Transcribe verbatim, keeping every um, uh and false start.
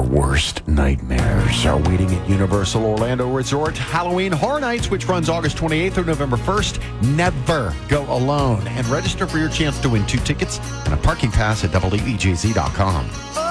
worst nightmares are waiting at Universal Orlando Resort Halloween Horror Nights, which runs August twenty-eighth through November first. Never go alone, and register for your chance to win two tickets and a parking pass at W E J Z dot com.